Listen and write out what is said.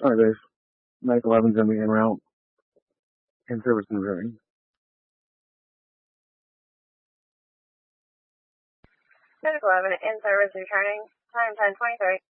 Alright, guys. Medic 11's gonna be en route. In service and returning. Medic 11 in service returning. Time 10:23.